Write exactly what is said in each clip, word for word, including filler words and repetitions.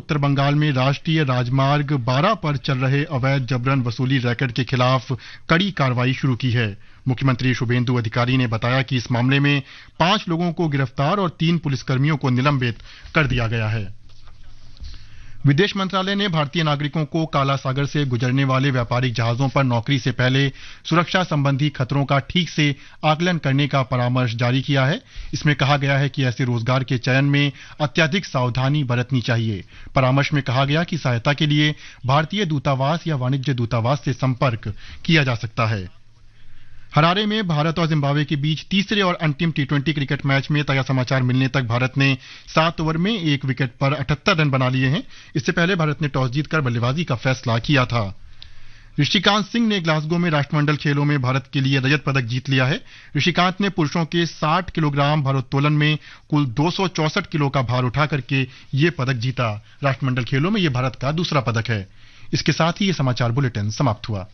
उत्तर बंगाल में राष्ट्रीय राजमार्ग बारह पर चल रहे अवैध जबरन वसूली रैकेट के खिलाफ कड़ी कार्रवाई शुरू की है। मुख्यमंत्री शुभेंदु अधिकारी ने बताया कि इस मामले में पांच लोगों को गिरफ्तार और तीन पुलिसकर्मियों को निलंबित कर दिया गया है। विदेश मंत्रालय ने भारतीय नागरिकों को काला सागर से गुजरने वाले व्यापारिक जहाजों पर नौकरी से पहले सुरक्षा संबंधी खतरों का ठीक से आकलन करने का परामर्श जारी किया है। इसमें कहा गया है कि ऐसे रोजगार के चयन में अत्यधिक सावधानी बरतनी चाहिए। परामर्श में कहा गया कि सहायता के लिए भारतीय दूतावास या वाणिज्य दूतावास से संपर्क किया जा सकता है। हरारे में भारत और जिम्बाब्वे के बीच तीसरे और अंतिम टी ट्वेंटी क्रिकेट मैच में ताजा समाचार मिलने तक भारत ने सात ओवर में एक विकेट पर अठहत्तर रन बना लिए हैं। इससे पहले भारत ने टॉस जीतकर बल्लेबाजी का फैसला किया था। ऋषिकांत सिंह ने ग्लासगो में राष्ट्रमंडल खेलों में भारत के लिए रजत पदक जीत लिया है। ऋषिकांत ने पुरुषों के साठ किलोग्राम भारोत्तोलन में कुल दो सौ चौसठ किलो का भार उठा करके ये पदक जीता। राष्ट्रमंडल खेलों में ये भारत का दूसरा पदक है। इसके साथ ही ये समाचार बुलेटिन समाप्त हुआ।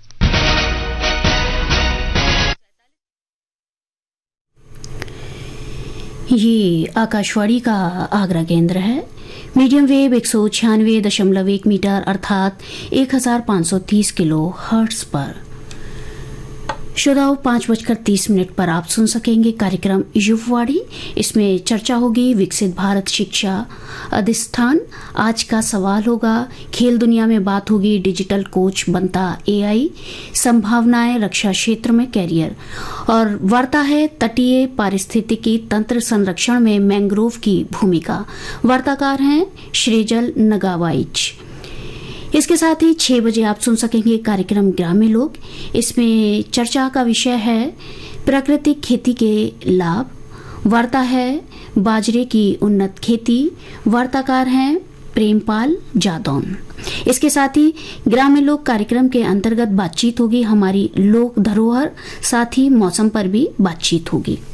ये आकाशवाणी का आगरा केंद्र है। मीडियम वेव एक सौ छियानवे दशमलव एक मीटर अर्थात एक हजार पाँच सौ तीस किलो हर्ट्ज पर श्रोताओं पांच बजकर तीस मिनट पर आप सुन सकेंगे कार्यक्रम युववाणी। इसमें चर्चा होगी विकसित भारत शिक्षा अधिष्ठान। आज का सवाल होगा खेल दुनिया में बात होगी डिजिटल कोच बनता एआई, संभावनाएं रक्षा क्षेत्र में कैरियर, और वार्ता है तटीय पारिस्थितिकी तंत्र संरक्षण में मैंग्रोव की भूमिका। वार्ताकार हैं श्रेजल नगावाइच। इसके साथ ही छह बजे आप सुन सकेंगे कार्यक्रम ग्रामीण लोग। इसमें चर्चा का विषय है प्राकृतिक खेती के लाभ। वार्ता है बाजरे की उन्नत खेती। वार्ताकार हैं प्रेमपाल जादौन। इसके साथ ही ग्रामीण लोग कार्यक्रम के अंतर्गत बातचीत होगी हमारी लोक धरोहर, साथ ही मौसम पर भी बातचीत होगी।